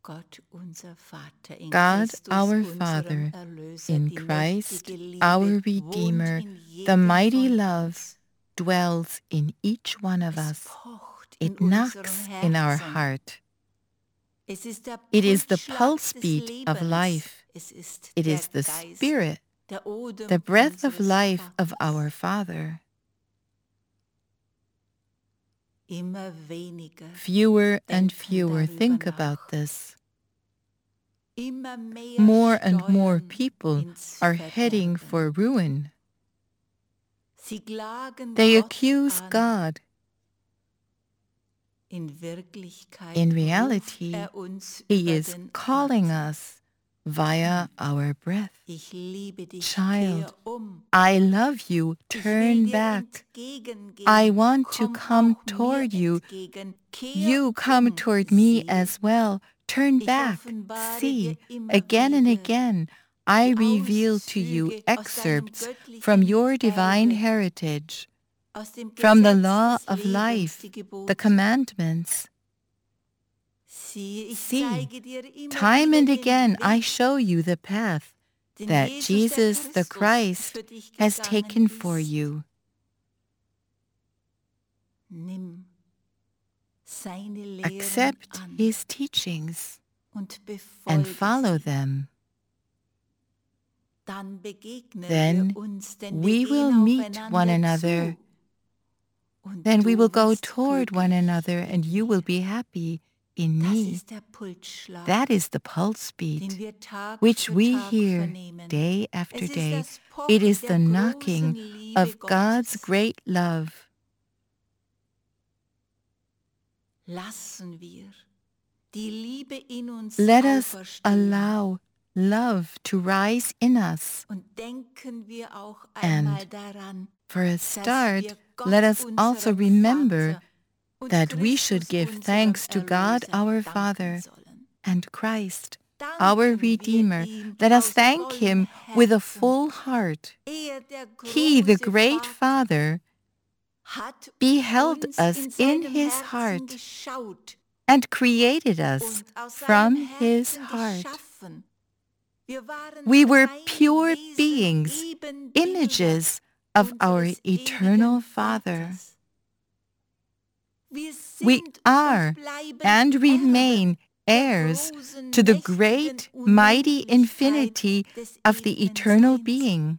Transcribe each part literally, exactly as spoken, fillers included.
God, our Father, in Christ, our Redeemer, the mighty love dwells in each one of us. It knocks in our heart. It is the pulse beat of life. It is the Spirit, the breath of life of our Father. Fewer and fewer think about this. More and more people are heading for ruin. They accuse God. In reality, He is calling us via our breath. Child, I love you, turn back. I want to come toward you. You come toward me as well. Turn back. See, again and again, I reveal to you excerpts from your divine heritage, from the law of life, the commandments. See, time and again I show you the path that Jesus the Christ has taken for you. Accept His teachings and follow them. Then we will meet one another. Then we will go toward one another, and you will be happy in me. That is the pulse beat, which we hear day after day. It is the knocking of God's great love. Let us allow love to rise in us. And for a start, let us also remember that we should give thanks to God our Father and Christ, our Redeemer. Let us thank Him with a full heart. He, the great Father, beheld us in His heart and created us from His heart. We were pure beings, images of our eternal Father. We are and remain heirs to the great, mighty infinity of the eternal being.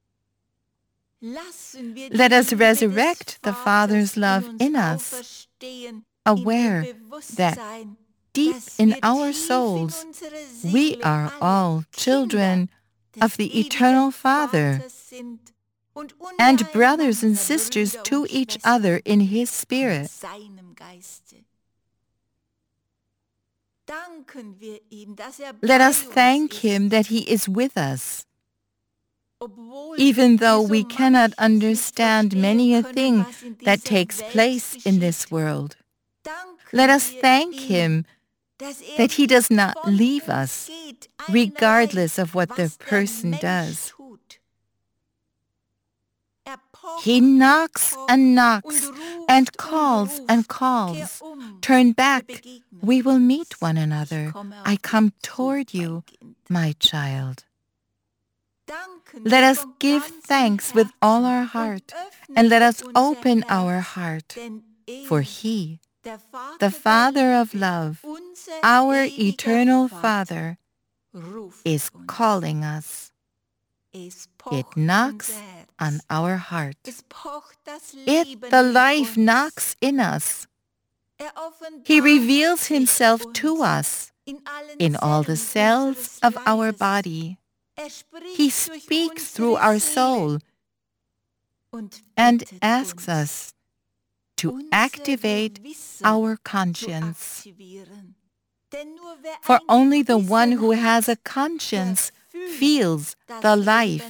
Let us resurrect the Father's love in us, aware that deep in our souls we are all children of the eternal Father and brothers and sisters to each other in His Spirit. Let us thank Him that He is with us. Even though we cannot understand many a thing that takes place in this world, let us thank Him that He does not leave us, regardless of what the person does. He knocks and knocks and calls and calls. Turn back. We will meet one another. I come toward you, my child. Let us give thanks with all our heart, and let us open our heart, for He, the Father of love, our eternal Father, is calling us. It knocks on our heart. It, the life, knocks in us. He reveals Himself to us in all the cells of our body. He speaks through our soul and asks us to activate our conscience. For only the one who has a conscience feels the life.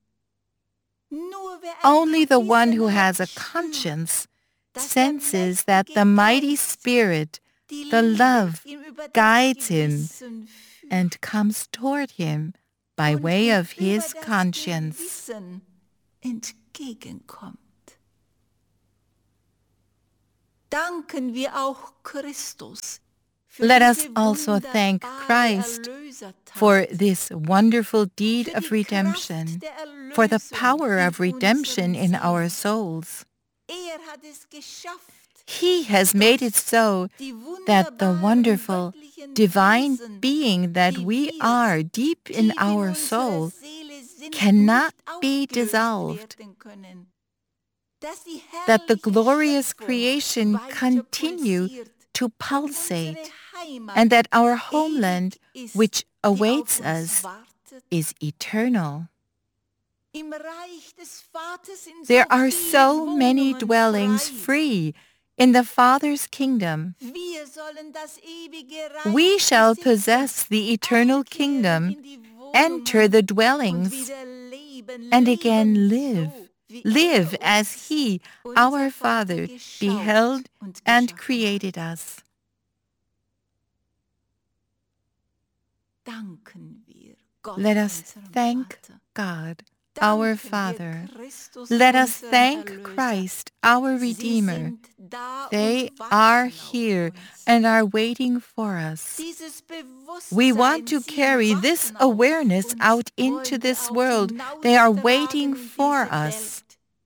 Only the one who has a conscience senses that the mighty Spirit, the love, guides him and comes toward him by way of his conscience. Danken wir auch Christus, Let us also thank Christ for this wonderful deed of redemption, for the power of redemption in our souls. He has made it so that the wonderful divine being that we are deep in our soul cannot be dissolved, that the glorious creation continue to pulsate, and that our homeland, which awaits us, is eternal. There are so many dwellings free in the Father's kingdom. We shall possess the eternal kingdom, enter the dwellings, and again live, live as He, our Father, beheld and created us. Let us thank God, our Father. Let us thank Christ, our Redeemer. They are here and are waiting for us. We want to carry this awareness out into this world. They are waiting for us.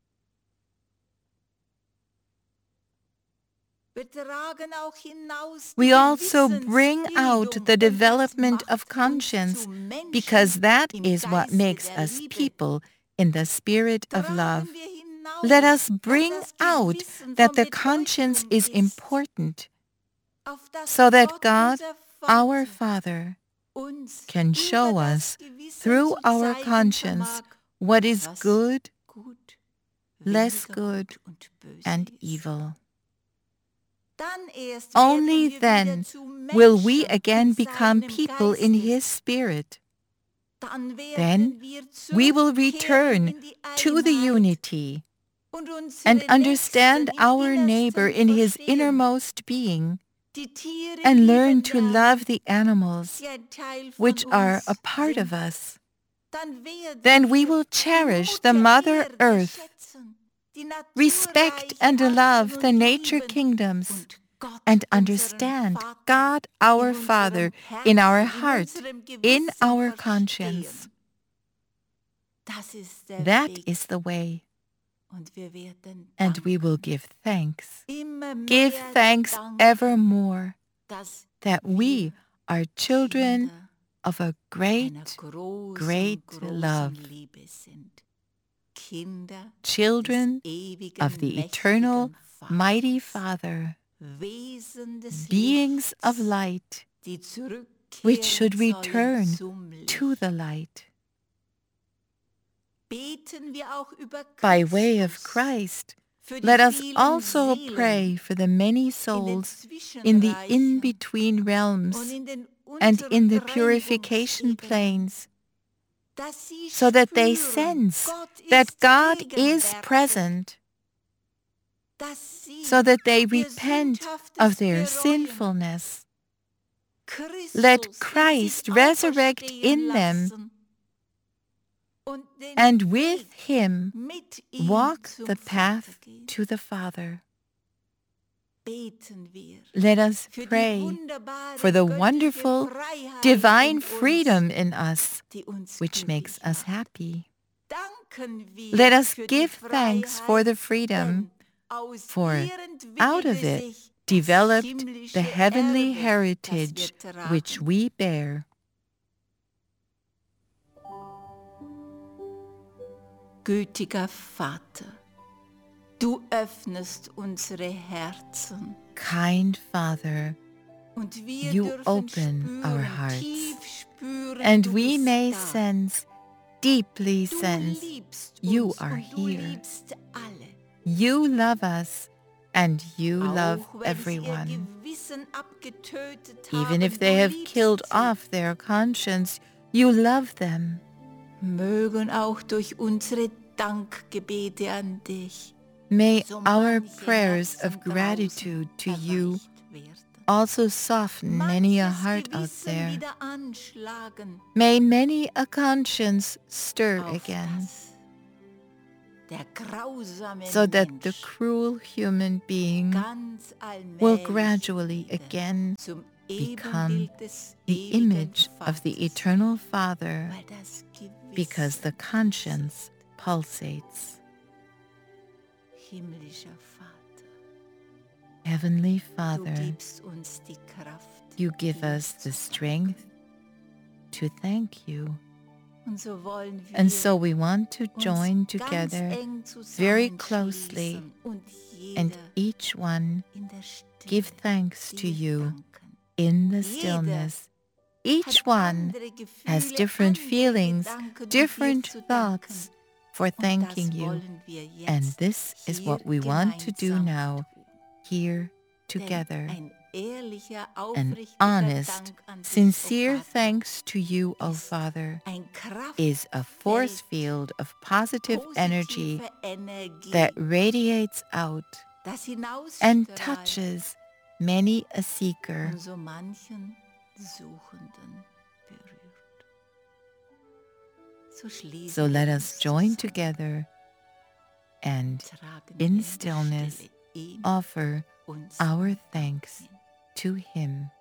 We also bring out the development of conscience, because that is what makes us people in the spirit of love. Let us bring out that the conscience is important, so that God, our Father, can show us through our conscience what is good, less good, and evil. Only then will we again become people in His Spirit. Then we will return to the unity and understand our neighbor in his innermost being, and learn to love the animals which are a part of us. Then we will cherish the Mother Earth, respect and love the nature kingdoms, and understand God our Father in our heart, in our conscience. That is the way. And we will give thanks, give thanks evermore, that we are children of a great, great love. Children of the eternal, mighty Father, beings of light, which should return to the light. By way of Christ, let us also pray for the many souls in the in-between realms and in the purification planes, so that they sense that God is present, so that they repent of their sinfulness. Let Christ resurrect in them, and with Him walk the path to the Father. Let us pray for the wonderful divine freedom in us, which makes us happy. Let us give thanks for the freedom, for out of it developed the heavenly heritage which we bear. Gütiger Vater, du öffnest unsere Herzen. Kind Father, Und wir you dürfen open spüren, our hearts, tief spüren, and du we bist may da. sense, deeply Du sense, liebst you uns are und du here. liebst alle. You love us, and you Auch love wenn sie ihr everyone. Gewissen abgetötet Even haben, if they du have liebst killed sie. off their conscience, you love them. Mögen auch durch unsere Dankgebete an dich May so our manche prayers Herzen of gratitude to draußen you erweicht werden. also soften many a Manches heart out Gewissen there. wieder anschlagen, May many a conscience stir auf again, dass der grausame so that the Mensch cruel human being ganz will allmählich gradually wieder again zum become the image of the Eternal Father because the conscience pulsates. Himmlischer Vater, Heavenly du Father, gibst uns die Kraft, you give dir us zu the strength to thank you. Und so wollen wir And so we want to uns join ganz together eng very zusammenschließen closely, und and jeder each one in der Stille give thanks to dir you danken. in the Jeder stillness. Each hat one andere has Gefühle, different andere feelings, Gedanken, um different dir zu thoughts danken. for Und thanking das you. wollen wir And jetzt this is hier what we want to do gemeinsam now, tun. here Denn together. ein ehrlicher, An aufrichtiger honest, Dank an dich, sincere o Vater, thanks to you, O ist Father, ein Kraft is a force field of positive energy positive Energie, that radiates out das and hinausstrahlt touches many a seeker. und so manchen Suchenden berührt. So schließen So let wir us uns join zusammen, together and tragen in wir der stillness Stille ihm offer unseren our Dank thanks hin. to Him.